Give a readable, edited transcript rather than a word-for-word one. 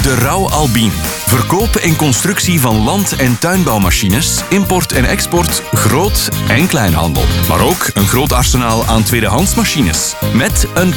De Rauw Albien. Verkoop en constructie van land- en tuinbouwmachines, import en export, groot- en kleinhandel. Maar ook een groot arsenaal aan tweedehandsmachines. Met een